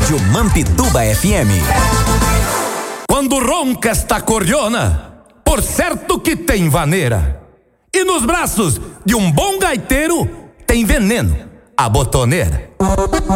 Rádio Mampituba FM. Quando ronca esta cordiona, por certo que tem vaneira. E nos braços de um bom gaiteiro tem veneno, a botoneira.